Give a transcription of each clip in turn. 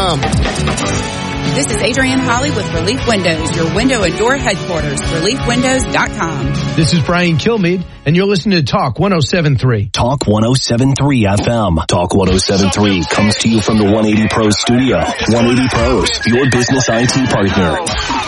ReliefWindows.com. This is Adrienne Holly with Relief Windows, your window and door headquarters, ReliefWindows.com. This is Brian Kilmeade, and you're listening to Talk 107.3. Talk 107.3 FM. Talk 107.3 comes to you from the 180 Pros studio. 180 Pros, your business IT partner.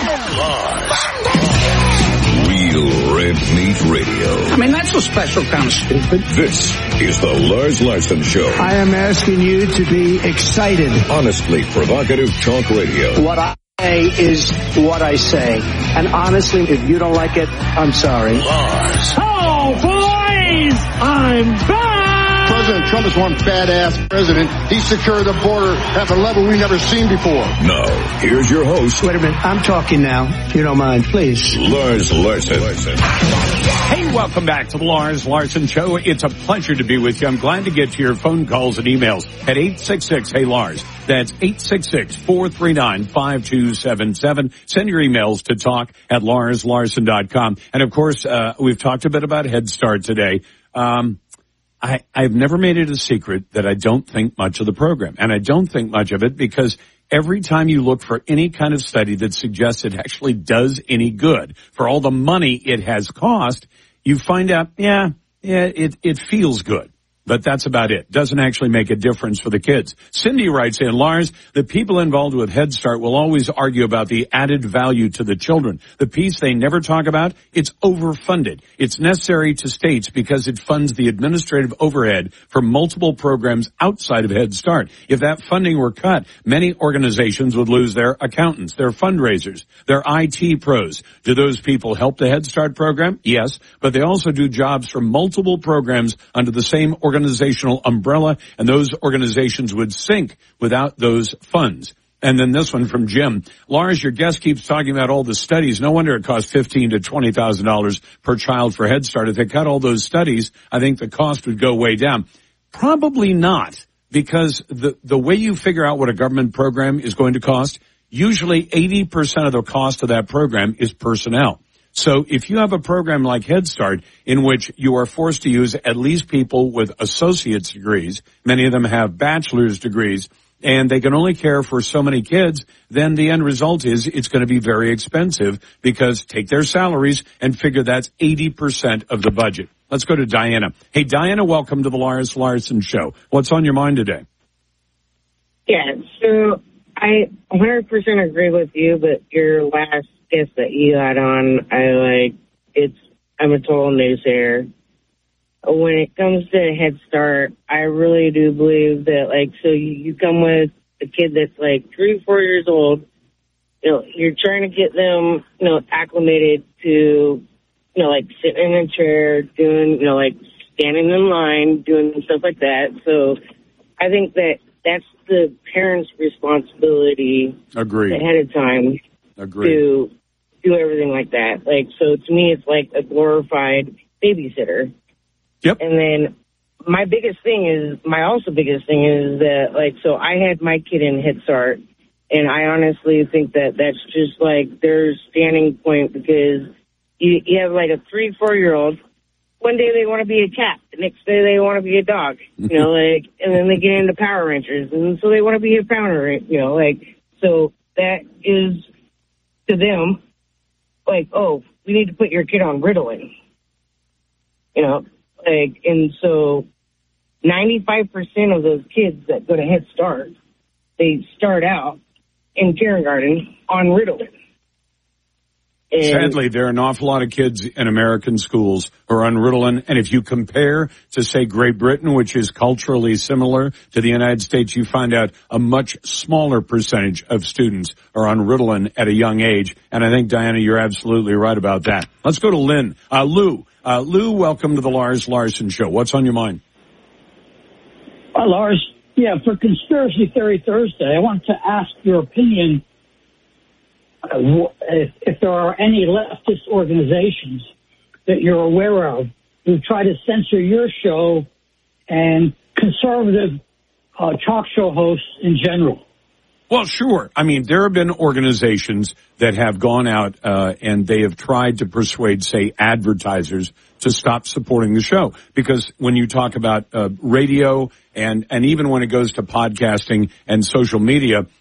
Real Red Meat Radio. I mean, that's a special kind of stupid. This is the Lars Larson Show. I am asking you to be excited. Honestly provocative talk radio. What I say is what I say. And honestly, if you don't like it, I'm sorry. Lars. Oh, boys! I'm back! President Trump is one badass president. He secured the border at a level we've never seen before. Now, here's your host. Wait a minute. I'm talking now, if you don't mind, please. Lars Larson. Hey, welcome back to the Lars Larson Show. It's a pleasure to be with you. I'm glad to get to your phone calls and emails at 866-HEY-LARS. That's 866-439-5277. Send your emails to talk@LarsLarson.com. And, of course, we've talked a bit about Head Start today. I've never made it a secret that I don't think much of the program. And I don't think much of it because every time you look for any kind of study that suggests it actually does any good for all the money it has cost, you find out, it feels good. But that's about it. Doesn't actually make a difference for the kids. Cindy writes in, Lars, the people involved with Head Start will always argue about the added value to the children. The piece they never talk about, it's overfunded. It's necessary to states because it funds the administrative overhead for multiple programs outside of Head Start. If that funding were cut, many organizations would lose their accountants, their fundraisers, their IT pros. Do those people help the Head Start program? Yes, but they also do jobs for multiple programs under the same organizational umbrella, and those organizations would sink without those funds. And then this one from Jim. Lars, your guest keeps talking about all the studies. No wonder it costs $15,000 to $20,000 per child for Head Start. If they cut all those studies, I think the cost would go way down. Probably not, because the way you figure out what a government program is going to cost, usually 80% of the cost of that program is personnel. So if you have a program like Head Start in which you are forced to use at least people with associate's degrees, many of them have bachelor's degrees, and they can only care for so many kids, then the end result is it's going to be very expensive because take their salaries and figure that's 80% of the budget. Let's go to Diana. Hey, Diana, welcome to the Lars Larson Show. What's on your mind today? Yeah, so I 100% agree with you, but your last guest that you had on, I'm a total naysayer. When it comes to Head Start, I really do believe that, so you come with a kid that's 3, 4 years old, you're trying to get them, acclimated to, sitting in a chair, doing, standing in line, doing stuff like that. So I think that's the parents' responsibility ahead of time to do everything like that. So to me, it's like a glorified babysitter. Yep. And then my biggest thing is that, so I had my kid in Head Start, and I honestly think that that's just their standing point because you have a 3, 4 year old. One day they want to be a cat. The next day they want to be a dog, and then they get into Power Rangers, and so they want to be a Power Ranger, so that is to them, oh, we need to put your kid on Ritalin, and so 95% of those kids that go to Head Start, they start out in kindergarten on Ritalin. And sadly, there are an awful lot of kids in American schools who are on Ritalin. And if you compare to, say, Great Britain, which is culturally similar to the United States, you find out a much smaller percentage of students are on Ritalin at a young age. And I think, Diana, you're absolutely right about that. Let's go to Lynn. Lou, welcome to the Lars Larson Show. What's on your mind? Lars, for Conspiracy Theory Thursday, I wanted to ask your opinion if there are any leftist organizations that you're aware of who try to censor your show and conservative talk show hosts in general. Well, sure. I mean, there have been organizations that have gone out and they have tried to persuade, say, advertisers to stop supporting the show. Because when you talk about radio and even when it goes to podcasting and social media,